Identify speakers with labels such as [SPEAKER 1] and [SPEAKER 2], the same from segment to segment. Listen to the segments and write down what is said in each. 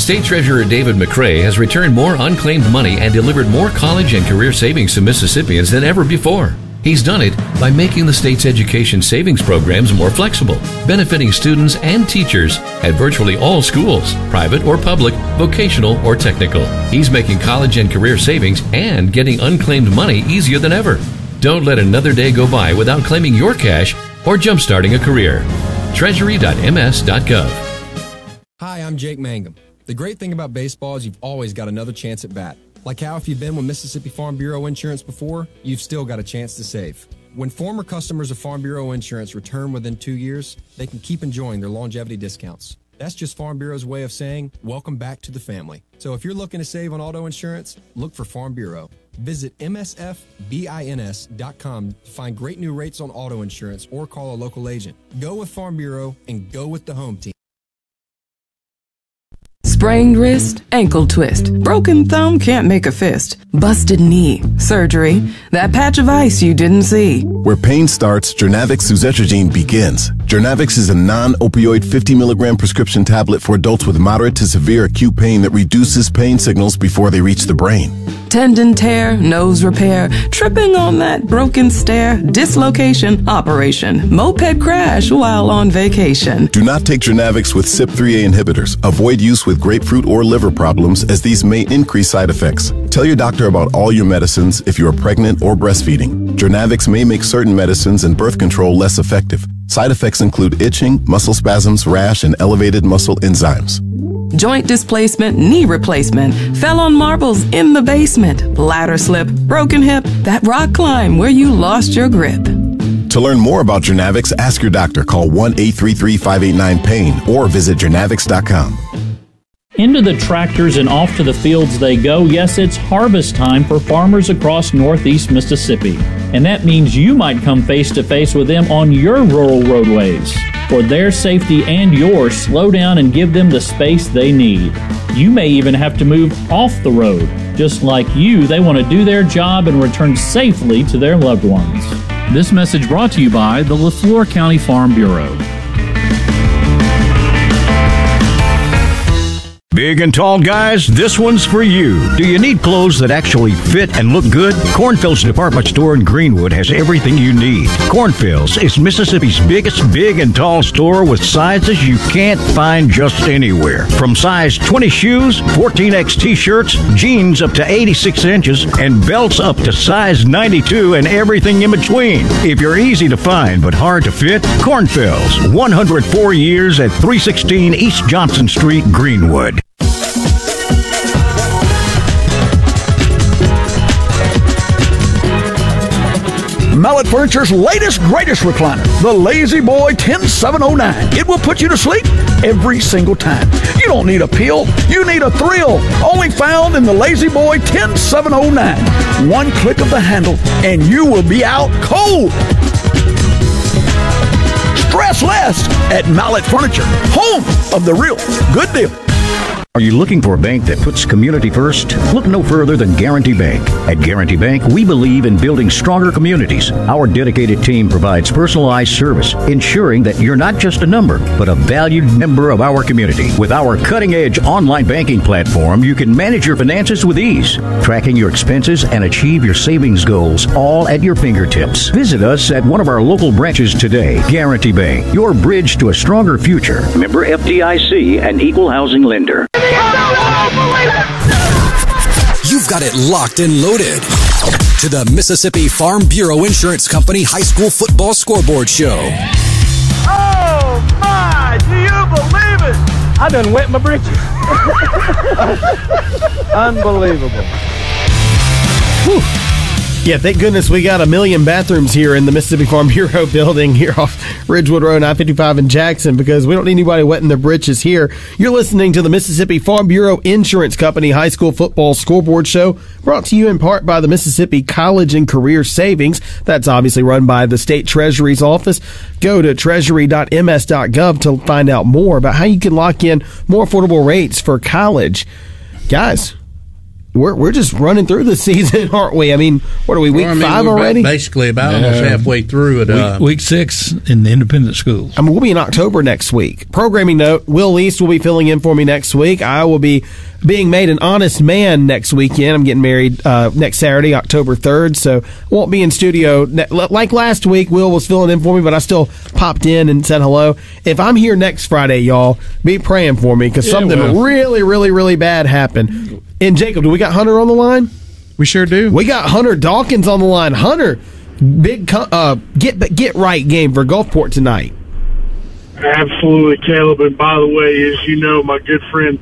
[SPEAKER 1] State Treasurer David McRae has returned more unclaimed money and delivered more college and career savings to Mississippians than ever before. He's done it by making the state's education savings programs more flexible, benefiting students and teachers at virtually all schools, private or public, vocational or technical. He's making college and career savings and getting unclaimed money easier than ever. Don't let another day go by without claiming your cash or jumpstarting a career. Treasury.ms.gov.
[SPEAKER 2] Hi, I'm Jake Mangum. The great thing about baseball is you've always got another chance at bat. Like how if you've been with Mississippi Farm Bureau Insurance before, you've still got a chance to save. When former customers of Farm Bureau Insurance return within 2 years, they can keep enjoying their longevity discounts. That's just Farm Bureau's way of saying, welcome back to the family. So if you're looking to save on auto insurance, look for Farm Bureau. Visit msfbins.com to find great new rates on auto insurance or call a local agent. Go with Farm Bureau and go with the home team.
[SPEAKER 3] Sprained wrist, ankle twist, broken thumb can't make a fist, busted knee, surgery, that patch of ice you didn't see.
[SPEAKER 4] Where pain starts, Jernavix suzetrigine begins. Jernavix is a non-opioid 50 milligram prescription tablet for adults with moderate to severe acute pain that reduces pain signals before they reach the brain.
[SPEAKER 3] Tendon tear, nose repair, tripping on that broken stair, dislocation, operation, moped crash while on vacation.
[SPEAKER 4] Do not take Jernavix with CYP3A inhibitors. Avoid use with grapefruit or liver problems as these may increase side effects. Tell your doctor about all your medicines if you are pregnant or breastfeeding. Jernavix may make certain medicines and birth control less effective. Side effects include itching, muscle spasms, rash, and elevated muscle enzymes.
[SPEAKER 3] Joint displacement, knee replacement, fell on marbles in the basement, ladder slip, broken hip, that rock climb where you lost your grip.
[SPEAKER 4] To learn more about Jernavix, ask your doctor. Call 1-833-589-PAIN or visit jernavix.com.
[SPEAKER 5] Into the tractors and off to the fields they go. Yes, it's harvest time for farmers across northeast Mississippi. And that means you might come face to face with them on your rural roadways. For their safety and yours, slow down and give them the space they need. You may even have to move off the road. Just like you, they want to do their job and return safely to their loved ones. This message brought to you by the Leflore County Farm Bureau.
[SPEAKER 6] Big and tall guys, this one's for you. Do you need clothes that actually fit and look good? Cornfield's department store in Greenwood has everything you need. Cornfield's is Mississippi's biggest big and tall store with sizes you can't find just anywhere. From size 20 shoes, 14X t-shirts, jeans up to 86 inches, and belts up to size 92 and everything in between. If you're easy to find but hard to fit, Cornfield's, 104 years at 316 East Johnson Street, Greenwood.
[SPEAKER 7] Mallet Furniture's latest, greatest recliner, the Lazy Boy 10709. It will put you to sleep every single time. You don't need a pill, you need a thrill. Only found in the Lazy Boy 10709. One click of the handle and you will be out cold. Stress less at Mallet Furniture, home of the real good deal.
[SPEAKER 6] Are you looking for a bank that puts community first? Look no further than Guarantee Bank. At Guarantee Bank, we believe in building stronger communities. Our dedicated team provides personalized service, ensuring that you're not just a number, but a valued member of our community. With our cutting-edge online banking platform, you can manage your finances with ease, tracking your expenses and achieve your savings goals, all at your fingertips. Visit us at one of our local branches today. Guarantee Bank, your bridge to a stronger future. Member FDIC, an equal housing lender.
[SPEAKER 8] You've got it locked and loaded to the Mississippi Farm Bureau Insurance Company High School Football Scoreboard Show.
[SPEAKER 9] Oh, my! Do you believe it? I done wet my britches. Unbelievable.
[SPEAKER 10] Whew. Yeah, thank goodness we got 1 million bathrooms here in the Mississippi Farm Bureau building here off Ridgewood Road, I-55 in Jackson, because we don't need anybody wetting their britches here. You're listening to the Mississippi Farm Bureau Insurance Company High School Football Scoreboard Show, brought to you in part by the Mississippi College and Career Savings. That's obviously run by the State Treasury's office. Go to treasury.ms.gov to find out more about how you can lock in more affordable rates for college. Guys, we're just running through the season, aren't we? I mean, what are we, week 5 already?
[SPEAKER 11] Basically about almost halfway through it.
[SPEAKER 12] Week 6 in the independent schools.
[SPEAKER 10] I mean, we'll be in October next week. Programming note, Will East will be filling in for me next week. I will be being made an honest man next weekend. I'm getting married next Saturday, October 3rd, so won't be in studio. Like last week, Will was filling in for me, but I still popped in and said hello. If I'm here next Friday, y'all, be praying for me because something really, really, really bad happened. And Jacob, do we got Hunter on the line?
[SPEAKER 11] We sure do.
[SPEAKER 10] We got Hunter Dawkins on the line. Hunter, big get right game for Gulfport tonight.
[SPEAKER 13] Absolutely, Caleb. And by the way, as you know, my good friend,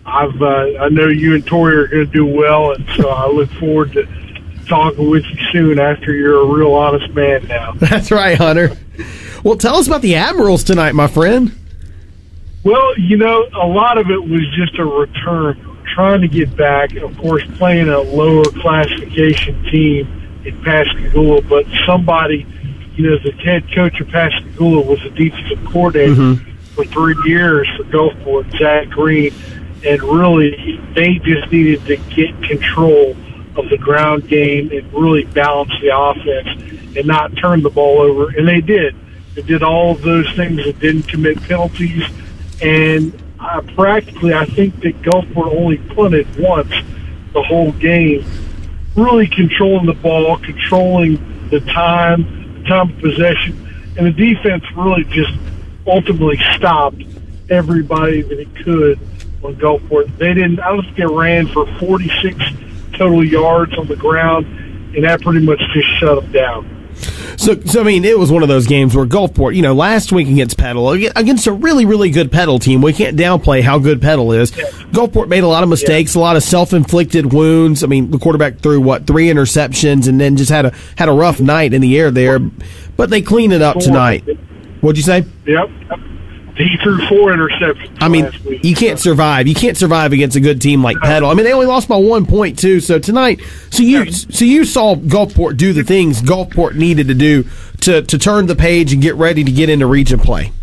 [SPEAKER 13] I know you and Tori are going to do well, and so I look forward to talking with you soon after you're a real honest man now.
[SPEAKER 10] That's right, Hunter. Well, tell us about the Admirals tonight, my friend.
[SPEAKER 13] Well, you know, a lot of it was just a return. Trying to get back, of course, playing a lower classification team in Pascagoula, but somebody, you know, the head coach of Pascagoula was a defensive coordinator for 3 years for Gulfport, Zach Green, and really they just needed to get control of the ground game and really balance the offense and not turn the ball over, and they did. They did all of those things and didn't commit penalties, and practically, I think that Gulfport only punted once the whole game, really controlling the ball, controlling the time of possession, and the defense really just ultimately stopped everybody that it could on Gulfport. They didn't. I don't think they ran for 46 total yards on the ground, and that pretty much just shut them down.
[SPEAKER 10] So I mean, it was one of those games where Gulfport, you know, last week against Petal, against a really, really good Petal team, we can't downplay how good Petal is. Yeah. Gulfport made a lot of mistakes, a lot of self-inflicted wounds. I mean, the quarterback threw, 3 interceptions and then just had a rough night in the air there. But they cleaned it up tonight. What'd you say?
[SPEAKER 13] Yep. He threw 4 interceptions.
[SPEAKER 10] I mean, you can't survive. You can't survive against a good team like Petal. I mean, they only lost by 1 point too. So tonight, so you saw Gulfport do the things Gulfport needed to do to turn the page and get ready to get into region play.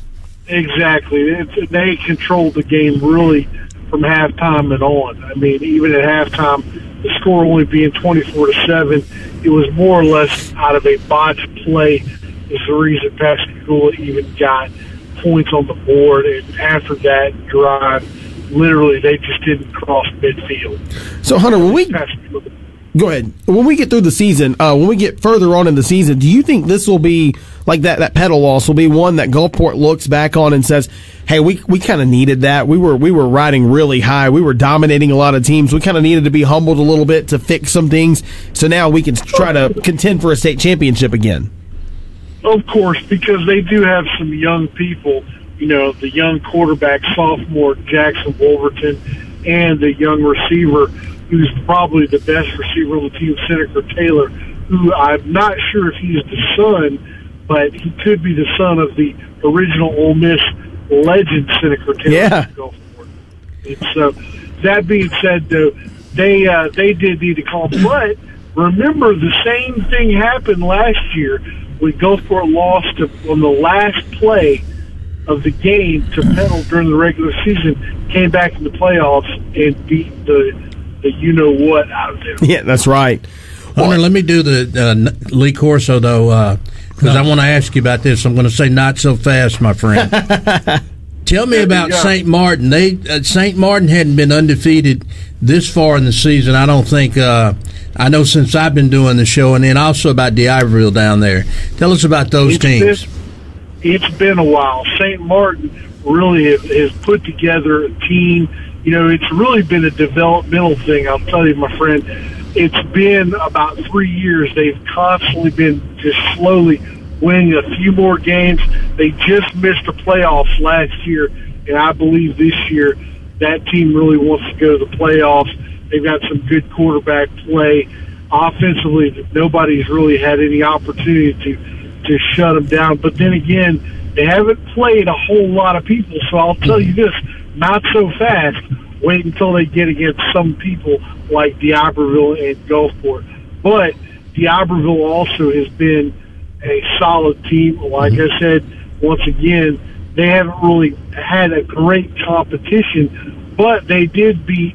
[SPEAKER 13] Exactly. They controlled the game really from halftime and on. I mean, even at halftime, the score only being 24-7, it was more or less out of a botched play is the reason Pascagoula even got points on the board, and after that drive, literally they just didn't cross midfield.
[SPEAKER 10] So, Hunter, go ahead. When we get through the season, when we get further on in the season, do you think this will be like that Petal loss will be one that Gulfport looks back on and says, "Hey, we kind of needed that. We were riding really high. We were dominating a lot of teams. We kind of needed to be humbled a little bit to fix some things. So now we can try to contend for a state championship again."
[SPEAKER 13] Of course, because they do have some young people, you know, the young quarterback, sophomore Jackson Wolverton, and the young receiver, who's probably the best receiver on the team, Seneca Taylor, who I'm not sure if he's the son, but he could be the son of the original Ole Miss legend, Seneca Taylor.
[SPEAKER 10] Yeah.
[SPEAKER 13] And so, that being said, though, they did need to call, but remember the same thing happened last year when Gulfport lost on the last play of the game to Petal during the regular season, came back in the playoffs and beat the you-know-what out of them.
[SPEAKER 10] Yeah, that's right.
[SPEAKER 11] Hunter, let me do the Lee Corso, though, because I want to ask you about this. I'm going to say not so fast, my friend. Tell me about St. Martin. St. Martin hadn't been undefeated this far in the season, I don't think. I know since I've been doing the show, and then also about D'Iberville down there. Tell us about those teams.
[SPEAKER 13] It's been a while. St. Martin really has put together a team. You know, it's really been a developmental thing, I'll tell you, my friend. It's been about 3 years. They've constantly been just slowly winning a few more games. They just missed the playoffs last year, and I believe this year that team really wants to go to the playoffs. They've got some good quarterback play. Offensively, nobody's really had any opportunity to shut them down. But then again, they haven't played a whole lot of people, so I'll tell you this, not so fast. Wait until they get against some people like D'Iberville and Gulfport. But D'Iberville also has been a solid team. Like I said, once again, they haven't really had a great competition, but they did beat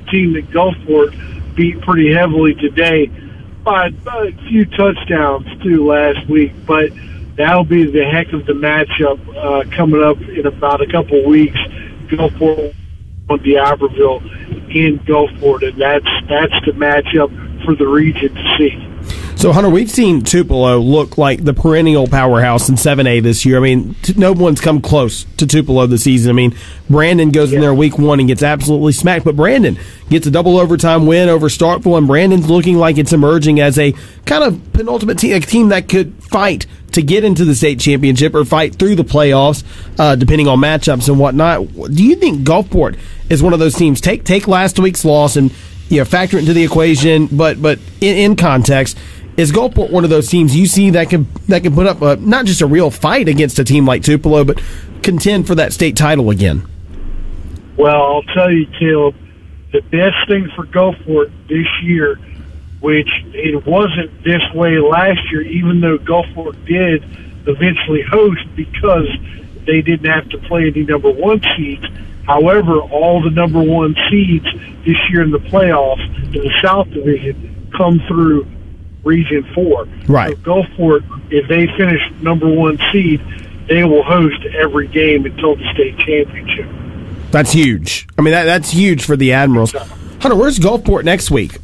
[SPEAKER 13] team that Gulfport beat pretty heavily today by a few touchdowns, too, last week. But that'll be the heck of the matchup coming up in about a couple weeks. Gulfport on D'Iberville in Gulfport, and that's the matchup for the region to see.
[SPEAKER 10] So, Hunter, we've seen Tupelo look like the perennial powerhouse in 7A this year. I mean, no one's come close to Tupelo this season. I mean, Brandon goes in there week 1 and gets absolutely smacked, but Brandon gets a double overtime win over Starkville, and Brandon's looking like it's emerging as a kind of penultimate team, a team that could fight to get into the state championship or fight through the playoffs, depending on matchups and whatnot. Do you think Gulfport is one of those teams? Take last week's loss and factor it into the equation, but in context, is Gulfport one of those teams you see that can put up not just a real fight against a team like Tupelo, but contend for that state title again?
[SPEAKER 13] Well, I'll tell you, Caleb, the best thing for Gulfport this year, which it wasn't this way last year, even though Gulfport did eventually host because they didn't have to play any number 1 seeds. However, all the number 1 seeds this year in the playoffs in the South Division come through Region 4.
[SPEAKER 10] Right.
[SPEAKER 13] So Gulfport, if they finish number 1 seed, they will host every game until the state championship.
[SPEAKER 10] That's huge. I mean, that's huge for the Admirals. Hunter, where's Gulfport next week?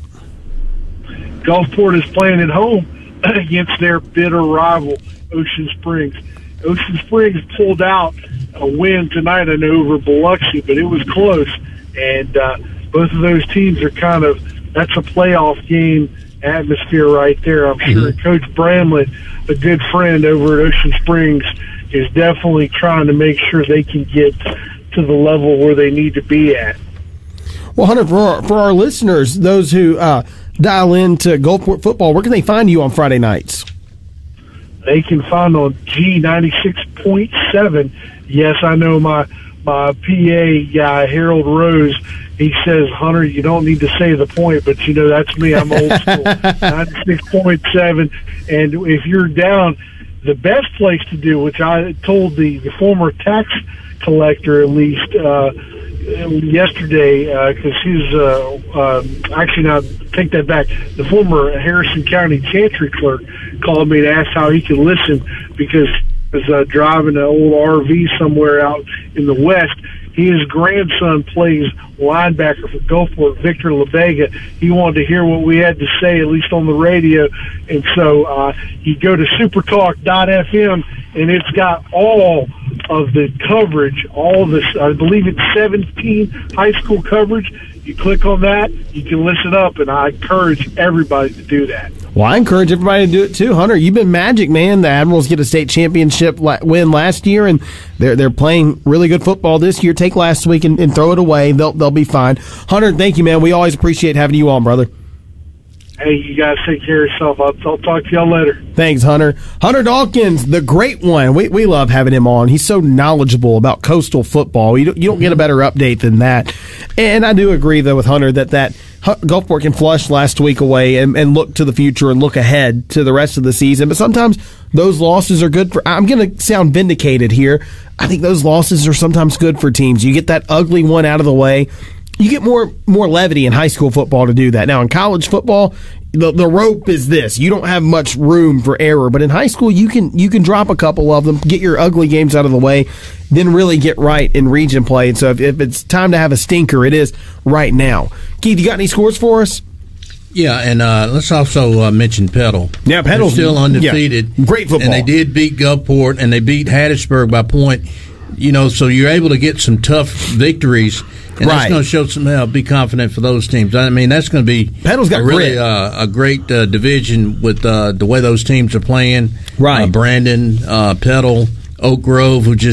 [SPEAKER 13] Gulfport is playing at home against their bitter rival, Ocean Springs. Ocean Springs pulled out a win tonight, I know, over Biloxi, but it was close. And both of those teams are that's a playoff game atmosphere right there. I'm sure Coach Bramlett, a good friend over at Ocean Springs, is definitely trying to make sure they can get to the level where they need to be at.
[SPEAKER 10] Well, Hunter, for our listeners, those who dial into Gulfport football, where can they find you on Friday nights?
[SPEAKER 13] They can find on G96.7. Yes, I know my PA guy, Harold Rose, he says, Hunter, you don't need to say the point, but that's me. I'm old school. 96.7. And if you're down, the best place to do, which I told the former tax collector at least yesterday, because he's actually, now take that back, the former Harrison County Chancery clerk called me to ask how he could listen because he was driving an old RV somewhere out in the West. His grandson plays linebacker for Gulfport, Victor LaVega. He wanted to hear what we had to say, at least on the radio. And so you go to supertalk.fm, and it's got all of the coverage, all this, I believe it's 17 high school coverage. You click on that, you can listen up, and I encourage everybody to do that.
[SPEAKER 10] Well, I encourage everybody to do it too, Hunter. You've been magic, man. The Admirals get a state championship win last year, and they're playing really good football this year. Take last week and throw it away. They'll be fine. Hunter, thank you, man. We always appreciate having you on, brother.
[SPEAKER 13] Hey, you guys take care of yourself. I'll talk to y'all later.
[SPEAKER 10] Thanks, Hunter. Hunter Dawkins, the great one. We love having him on. He's so knowledgeable about coastal football. You don't get a better update than that. And I do agree, though, with Hunter that Gulfport can flush last week away and look to the future and look ahead to the rest of the season. But sometimes those losses are good for – I'm going to sound vindicated here. I think those losses are sometimes good for teams. You get that ugly one out of the way. You get more levity in high school football to do that. Now, in college football, the rope is this. You don't have much room for error. But in high school, you can drop a couple of them, get your ugly games out of the way, then really get right in region play. And so if it's time to have a stinker, it is right now. Keith, you got any scores for us?
[SPEAKER 11] Yeah, and let's also mention Petal.
[SPEAKER 10] Yeah, Petal's
[SPEAKER 11] still undefeated.
[SPEAKER 10] Yeah, great football.
[SPEAKER 11] And they did beat Gulfport, and they beat Hattiesburg by point. So you're able to get some tough victories. And that's going to show some be confident for those teams. I mean, that's going to be
[SPEAKER 10] Petal's got
[SPEAKER 11] really a great division with the way those teams are playing.
[SPEAKER 10] Right.
[SPEAKER 11] Brandon, Petal, Oak Grove, who just